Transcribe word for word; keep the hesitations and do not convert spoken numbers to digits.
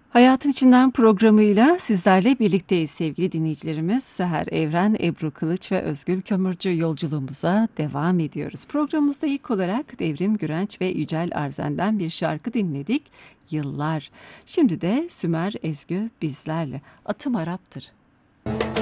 Hayatın İçinden programıyla sizlerle birlikteyiz sevgili dinleyicilerimiz. Seher Evren, Ebru Kılıç ve Özgül Kömürcü yolculuğumuza devam ediyoruz. Programımızda ilk olarak Devrim Gürenç ve Yücel Arzen'den bir şarkı dinledik. Yıllar. Şimdi de Sümer Ezgü bizlerle. Atım Arap'tır.